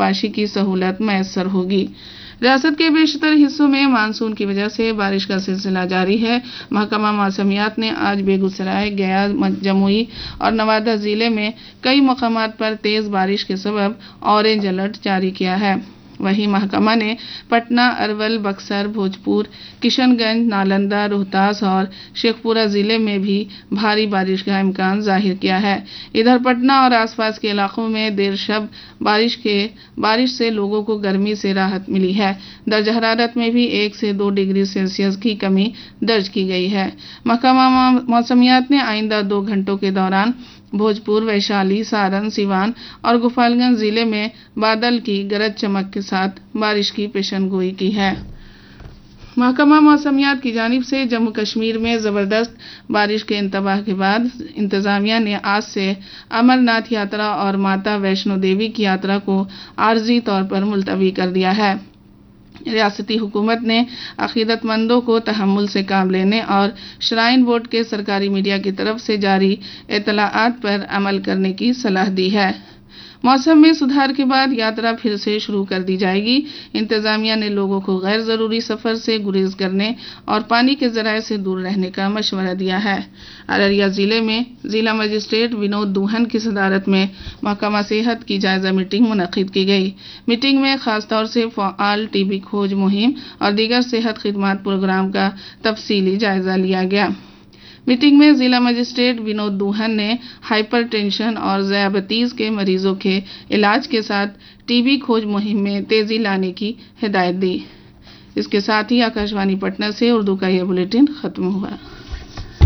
پاشی کی سہولت میسر ہوگی۔ ریاست کے بیشتر حصوں میں مانسون کی وجہ سے بارش کا سلسلہ جاری ہے۔ محکمہ موسمیات نے آج بیگوسرائے، گیا، جموئی اور نوادہ ضلع میں کئی مقامات پر تیز بارش کے سبب اورنج الرٹ جاری کیا ہے۔ وہیں محکمہ نے پٹنہ، ارول، بکسر، بھوجپور، کشن گنج، نالندہ، روہتاس اور شیخ پورہ ضلع میں بھی بھاری بارش کا امکان ظاہر کیا ہے۔ ادھر پٹنہ اور آس پاس کے علاقوں میں دیر شب بارش سے لوگوں کو گرمی سے راحت ملی ہے۔ درجہ حرارت میں بھی 1 سے 2 ڈگری سیلسیس کی کمی درج کی گئی ہے۔ محکمہ موسمیات نے آئندہ 2 گھنٹوں کے دوران بھوجپور، ویشالی، سارن، سیوان اور گوپال گنج ضلع میں بادل کی گرج چمک کے ساتھ بارش کی پیشن گوئی کی ہے۔ محکمہ موسمیات کی جانب سے جموں کشمیر میں زبردست بارش کے انتباہ کے بعد انتظامیہ نے آج سے امرناتھ یاترا اور ماتا ویشنو دیوی کی یاترا کو عارضی طور پر ملتوی کر دیا ہے۔ ریاستی حکومت نے عقیدت مندوں کو تحمل سے کام لینے اور شرائن بورڈ کے سرکاری میڈیا کی طرف سے جاری اطلاعات پر عمل کرنے کی صلاح دی ہے۔ موسم میں سدھار کے بعد یاترا پھر سے شروع کر دی جائے گی۔ انتظامیہ نے لوگوں کو غیر ضروری سفر سے گریز کرنے اور پانی کے ذرائع سے دور رہنے کا مشورہ دیا ہے۔ ارریہ ضلع میں ضلع مجسٹریٹ ونود دوہن کی صدارت میں محکمہ صحت کی جائزہ میٹنگ منعقد کی گئی۔ میٹنگ میں خاص طور سے فعال ٹی بی کھوج مہم اور دیگر صحت خدمات پروگرام کا تفصیلی جائزہ لیا گیا۔ میٹنگ میں ضلع مجسٹریٹ ونود دوہن نے ہائپر ٹینشن اور ذیابیطس کے مریضوں کے علاج کے ساتھ ٹی بی کھوج مہم میں تیزی لانے کی ہدایت دی۔ اس کے ساتھ ہی آکاشوانی پٹنہ سے اردو کا یہ بلیٹن ختم ہوا۔